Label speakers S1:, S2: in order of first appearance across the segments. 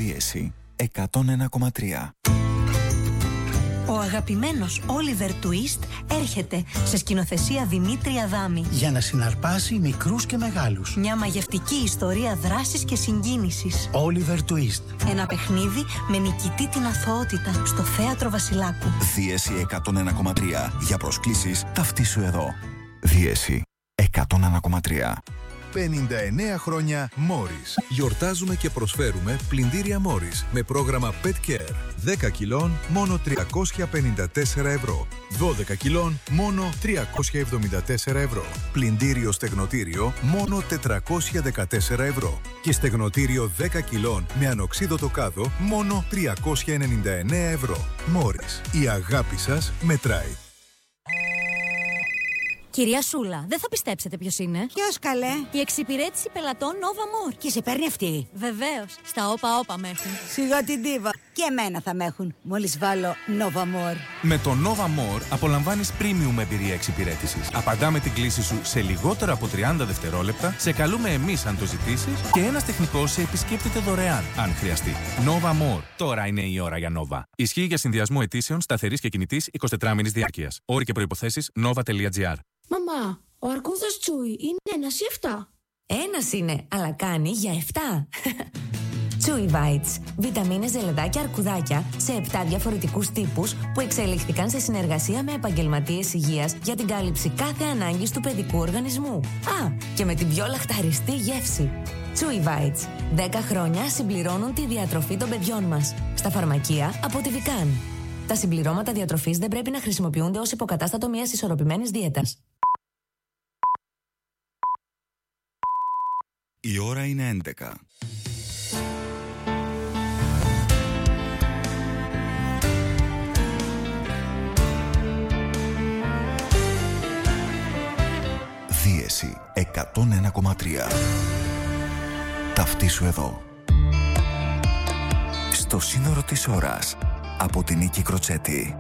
S1: Δίεση 101,3.
S2: Ο αγαπημένος Oliver Twist έρχεται σε σκηνοθεσία Δημήτρη Αδάμη
S3: για να συναρπάσει μικρούς και μεγάλους.
S2: Μια μαγευτική ιστορία δράσης και συγκίνησης.
S3: Oliver Twist.
S2: Ένα παιχνίδι με νικητή την αθωότητα στο Θέατρο Βασιλάκου.
S1: Δίεση 101,3. Για προσκλήσεις ταυτίσου εδώ. Δίεση 101,3.
S4: 59 χρόνια Morris. Γιορτάζουμε και προσφέρουμε πλυντήρια Morris με πρόγραμμα Pet Care. 10 κιλών μόνο 354 ευρώ. 12 κιλών μόνο 374 ευρώ. Πλυντήριο στεγνοτήριο μόνο 414 ευρώ. Και στεγνοτήριο 10 κιλών με ανοξίδωτο κάδο μόνο 399 ευρώ. Morris. Η αγάπη σας μετράει.
S5: Κυρία Σούλα, δεν θα πιστέψετε ποιος είναι.
S6: Ποιος καλέ?
S5: Η εξυπηρέτηση πελατών Nova More.
S6: Και σε παίρνει αυτή?
S5: Βεβαίως, στα όπα με έχουν.
S6: Σιγά την ντίβα. Και εμένα θα με έχουν, μόλις βάλω Nova More.
S7: Με το Nova More απολαμβάνεις premium εμπειρία εξυπηρέτησης. Απαντάμε την κλήση σου σε λιγότερο από 30 δευτερόλεπτα, σε καλούμε εμείς αν το ζητήσεις και ένας τεχνικός σε επισκέπτεται δωρεάν, αν χρειαστεί. Nova More. Τώρα είναι η ώρα για Nova. Ισχύει για συνδυασμό αιτήσεων σταθερής και κινητής 24 μήνης διάρκειας. Όροι και προϋποθέσεις nova.gr.
S8: Μαμά, ο αρκούδας Τσούι είναι 1 ή 7?
S9: Ένας είναι, αλλά κάνει για 7. Chewy Bites. Βιταμίνες, ζελεδάκια, αρκουδάκια σε 7 διαφορετικούς τύπους που εξελίχθηκαν σε συνεργασία με επαγγελματίες υγείας για την κάλυψη κάθε ανάγκης του παιδικού οργανισμού. Α, και με την πιο λαχταριστή γεύση. Chewy Bites. 10 χρόνια συμπληρώνουν τη διατροφή των παιδιών μας. Στα φαρμακεία από τη Vican. Τα συμπληρώματα διατροφής δεν πρέπει να χρησιμοποιούνται ως υποκατάστατο μιας ισορροπημένης δίαιτας.
S1: Η ώρα είναι 11. Δίεση 101,3. Ταυτίσου εδώ. Στο σύνορο της ώρας. Από την Νίκη Κροτσέτη.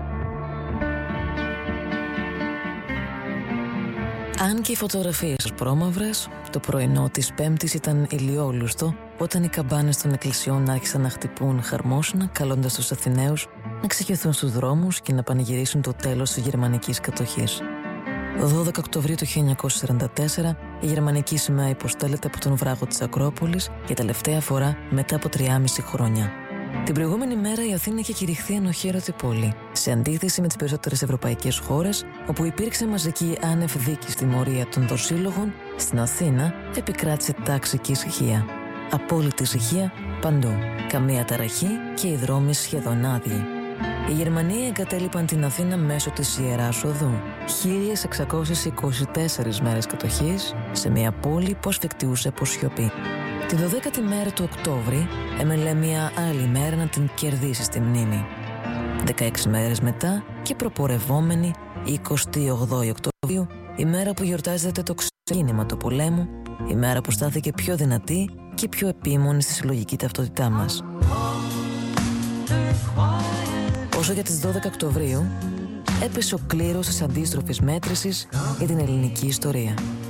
S10: Αν και οι φωτογραφίες πρόμαυρες, το πρωινό της Πέμπτης ήταν ηλιόλουστο όταν οι καμπάνες των εκκλησιών άρχισαν να χτυπούν χαρμόσυνα, καλώντας τους Αθηναίους να ξεχυθούν στους δρόμους και να πανηγυρίσουν το τέλος της γερμανικής κατοχής. Το 12 Οκτωβρίου του 1944 η γερμανική σημαία υποστέλλεται από τον βράχο της Ακρόπολης για τελευταία φορά μετά από 3,5 χρόνια. Την προηγούμενη μέρα η Αθήνα είχε κηρυχθεί ενοχήρωτη πόλη, σε αντίθεση με τις περισσότερες ευρωπαϊκές χώρες, όπου υπήρξε μαζική άνευ δίκης τιμωρία των δοσύλλογων. Στην Αθήνα επικράτησε τάξη και ησυχία. Απόλυτη ησυχία παντού. Καμία ταραχή και οι δρόμοι σχεδόν άδειοι. Οι Γερμανοί εγκατέλειπαν την Αθήνα μέσω της Ιεράς Οδού. 1624 μέρες κατοχής σε μια πόλη που ασφικτιούσε από σιωπή. Την 12η μέρα του Οκτώβρη έμελε μια άλλη μέρα να την κερδίσει στη μνήμη. 16 μέρες μετά και προπορευόμενη 28η Οκτωβρίου, η μέρα που γιορτάζεται το ξεκίνημα του πολέμου, η μέρα που στάθηκε πιο δυνατή και πιο επίμονη στη συλλογική ταυτότητά μας. Όσο για τις 12 Οκτωβρίου, έπεσε ο κλήρος της αντίστροφης μέτρησης για την ελληνική ιστορία.